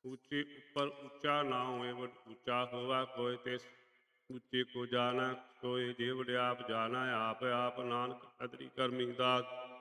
ऊँचे ऊपर ऊँचा ना होए बट ऊँचा होवा कोय तिस ऊँचे को जाना कोय जे वड्या आप जाना आप आप नानक अदरी करमी दास